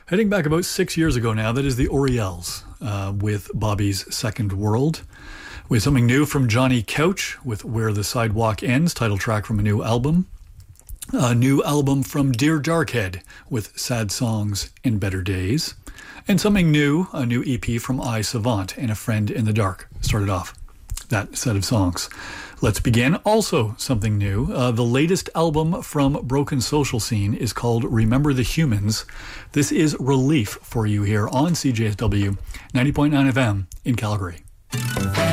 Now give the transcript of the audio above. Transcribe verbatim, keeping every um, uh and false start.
Heading back about six years ago now, that is the Orielles uh, with Bobby's Second World. We have something new from Johnny Couch with Where the Sidewalk Ends, title track from a new album. A new album from Dear Darkhead with Sad Songs and Better Days. And something new, a new E P from I Savant and A Friend in the Dark. Started off that set of songs. Let's begin. Also something new. Uh, the latest album from Broken Social Scene is called Remember the Humans. This is Relief for you here on C J S W ninety point nine F M in Calgary.